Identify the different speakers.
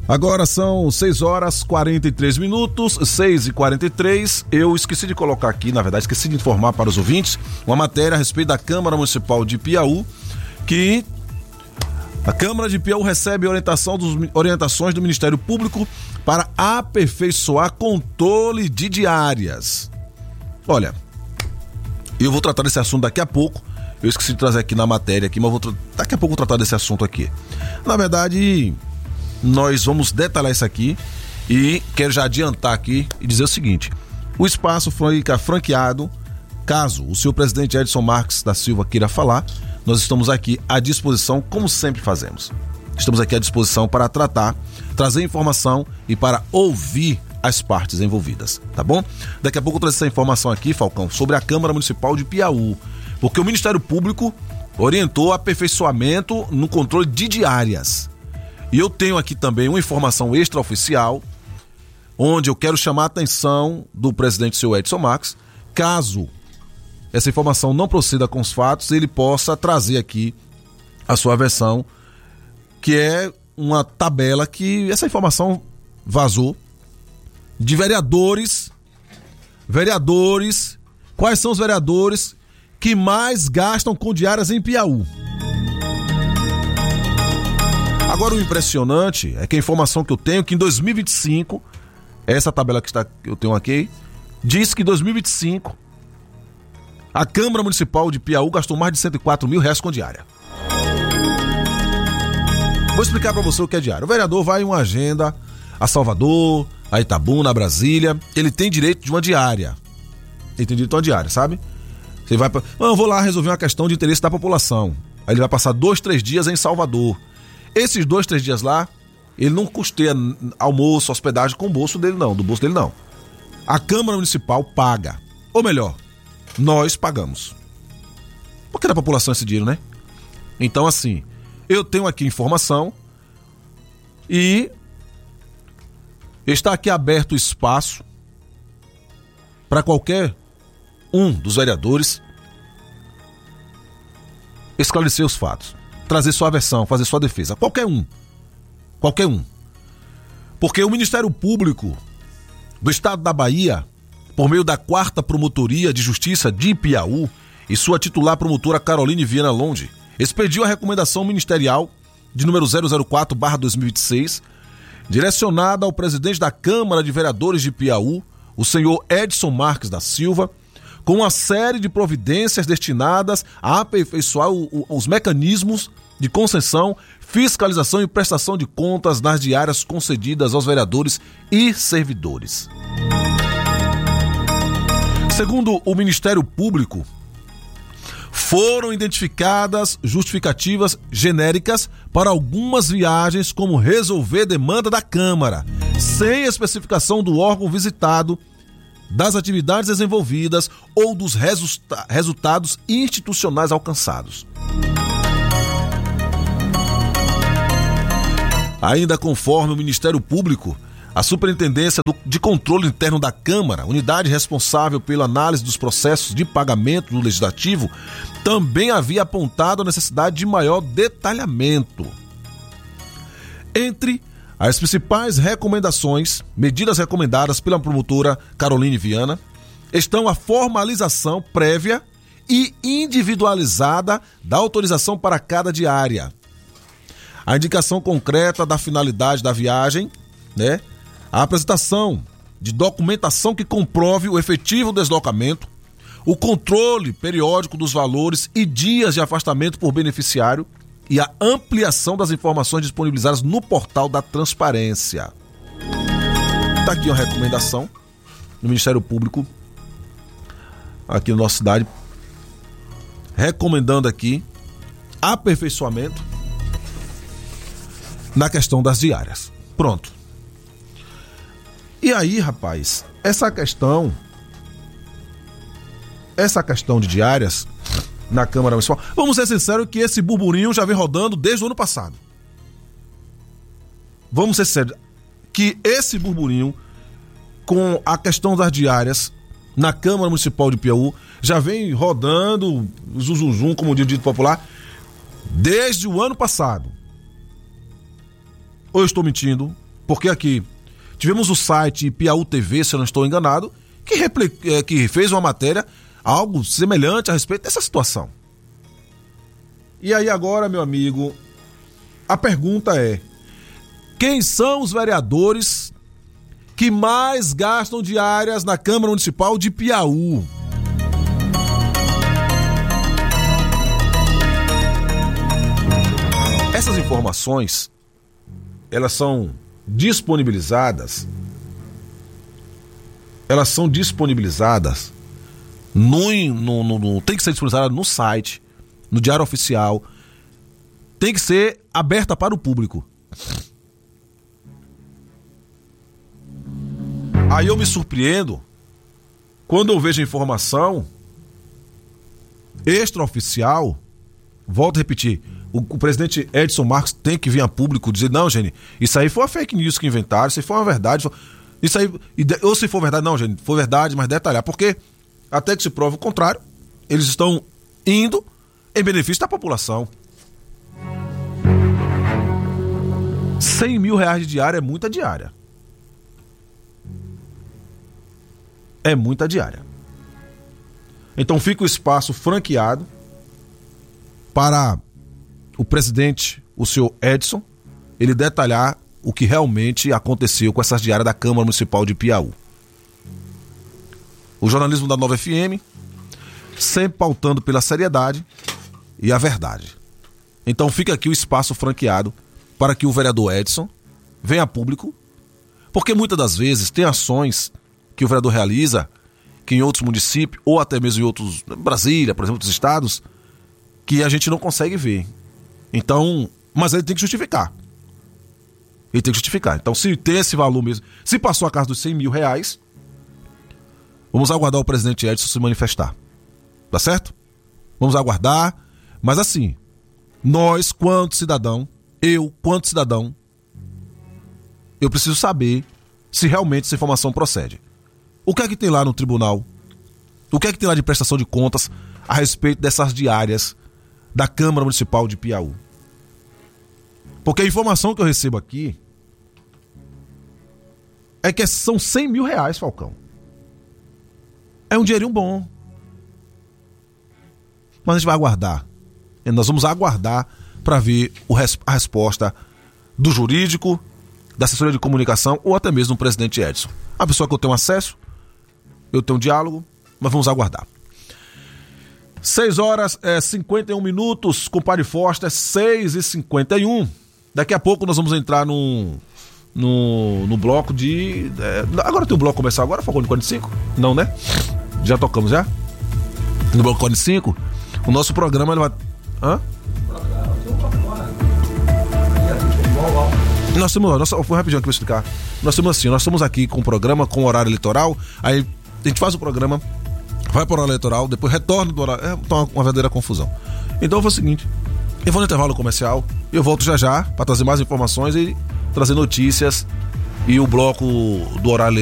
Speaker 1: Agora são 6 horas 43 minutos, 6h43. Eu esqueci de colocar aqui, na verdade, esqueci de informar para os ouvintes uma matéria a respeito da Câmara Municipal de Piauí, que a Câmara de Piauí recebe orientações do Ministério Público para aperfeiçoar controle de diárias. Olha, eu vou tratar desse assunto daqui a pouco. Eu esqueci de trazer aqui na matéria aqui, mas daqui a pouco vou tratar desse assunto aqui. Na verdade, nós vamos detalhar isso aqui e quero já adiantar aqui e dizer o seguinte: o espaço fica franqueado. Caso o senhor presidente Edson Marques da Silva queira falar, nós estamos aqui à disposição, como sempre fazemos. Estamos aqui à disposição para trazer informação e para ouvir as partes envolvidas, tá bom? Daqui a pouco eu trago essa informação aqui, Falcão, sobre a Câmara Municipal de Piauí, porque o Ministério Público orientou aperfeiçoamento no controle de diárias. E eu tenho aqui também uma informação extraoficial, onde eu quero chamar a atenção do presidente, seu Edson Marques, caso essa informação não proceda com os fatos, ele possa trazer aqui a sua versão, que é uma tabela que essa informação vazou de vereadores. Quais são os vereadores que mais gastam com diárias em Piauí? Agora, o impressionante é que a informação que eu tenho, que em 2025, essa tabela que eu tenho aqui, diz que em 2025 a Câmara Municipal de Piauí gastou mais de R$104 mil com diária. Vou explicar para você o que é diária. O vereador vai em uma agenda a Salvador, a Itabuna, a Brasília, ele tem direito de uma diária. Ele tem direito de uma diária, sabe? Você vai para... eu vou lá resolver uma questão de interesse da população. Aí ele vai passar 2-3 dias em Salvador. Esses 2-3 dias lá, ele não custeia almoço, hospedagem com o bolso dele não, do bolso dele não. A Câmara Municipal paga. Ou melhor, nós pagamos. Porque é da população esse dinheiro, né? Então, assim, eu tenho aqui informação e está aqui aberto o espaço para qualquer um dos vereadores esclarecer os fatos, trazer sua versão, fazer sua defesa. Qualquer um. Porque o Ministério Público do Estado da Bahia, por meio da 4ª Promotoria de Justiça de Piauí e sua titular promotora Caroline Viana Londe, expediu a recomendação ministerial de número 004/2026, direcionada ao presidente da Câmara de Vereadores de Piauí, o senhor Edson Marques da Silva, com uma série de providências destinadas a aperfeiçoar os mecanismos de concessão, fiscalização e prestação de contas nas diárias concedidas aos vereadores e servidores. Segundo o Ministério Público, foram identificadas justificativas genéricas para algumas viagens, como resolver demanda da Câmara, sem especificação do órgão visitado, das atividades desenvolvidas ou dos resultados institucionais alcançados. Ainda conforme o Ministério Público, a Superintendência de Controle Interno da Câmara, unidade responsável pela análise dos processos de pagamento do Legislativo, também havia apontado a necessidade de maior detalhamento. Entre as principais medidas recomendadas pela promotora Caroline Viana, estão a formalização prévia e individualizada da autorização para cada diária, a indicação concreta da finalidade da viagem, né? A apresentação de documentação que comprove o efetivo deslocamento, o controle periódico dos valores e dias de afastamento por beneficiário e a ampliação das informações disponibilizadas no portal da transparência. Está aqui uma recomendação do Ministério Público aqui na nossa cidade, recomendando aqui aperfeiçoamento na questão das diárias. Pronto. E aí, rapaz, essa questão de diárias na Câmara Municipal, vamos ser sinceros que esse burburinho já vem rodando desde o ano passado. Vamos ser sérios que esse burburinho com a questão das diárias na Câmara Municipal de Piauí já vem rodando, zum, como diz o dito popular, desde o ano passado. Ou eu estou mentindo, Porque aqui tivemos o site Piauí TV, se eu não estou enganado, que fez uma matéria, algo semelhante a respeito dessa situação. E aí agora, meu amigo, a pergunta é: quem são os vereadores que mais gastam diárias na Câmara Municipal de Piauí? Essas informações, elas são disponibilizadas tem que ser disponibilizada no site, no Diário Oficial, tem que ser aberta para o público. Aí eu me surpreendo quando eu vejo a informação extraoficial. Volto a repetir, o presidente Edson Marques tem que vir a público dizer: não, gente, isso aí foi uma fake news que inventaram, isso aí foi uma verdade, isso aí, ou se for verdade, não, gente, foi verdade, mas detalhar, porque até que se prove o contrário, eles estão indo em benefício da população. R$100 mil de diária é muita diária. É muita diária. Então fica o espaço franqueado para o presidente, o senhor Edson, ele detalhar o que realmente aconteceu com essas diárias da Câmara Municipal de Piauí. O jornalismo da Nova FM, sempre pautando pela seriedade e a verdade. Então fica aqui o espaço franqueado para que o vereador Edson venha a público, porque muitas das vezes tem ações que o vereador realiza, que em outros municípios, ou até mesmo em outros, Brasília, por exemplo, outros estados, que a gente não consegue ver. Então, mas ele tem que justificar. Ele tem que justificar. Então, se tem esse valor mesmo, se passou a casa dos R$100 mil, vamos aguardar o presidente Edson se manifestar. Tá certo? Vamos aguardar. Mas assim, nós, quanto cidadão, eu preciso saber se realmente essa informação procede. O que é que tem lá no tribunal? O que é que tem lá de prestação de contas a respeito dessas diárias da Câmara Municipal de Piauí? Porque a informação que eu recebo aqui é que são R$100 mil, Falcão. É um dinheirinho bom. Mas a gente vai aguardar. E nós vamos aguardar para ver a resposta do jurídico, da assessoria de comunicação ou até mesmo do presidente Edson. A pessoa que eu tenho acesso, eu tenho um diálogo, mas vamos aguardar. 6h51, compadre Foster, 6h51. Daqui a pouco nós vamos entrar no bloco de... agora tem o bloco comercial agora, Falcão, de 45? Não, né? Já tocamos, já? No bloco 45, o nosso programa ele vai... Hã? Nós temos... Vou rapidinho aqui para explicar. Nós estamos aqui com o programa, com o horário eleitoral, aí a gente faz o programa, vai para o horário eleitoral, depois retorna do horário. Então uma verdadeira confusão. Então foi o seguinte: eu vou no intervalo comercial, eu volto já para trazer mais informações e trazer notícias e o bloco do horário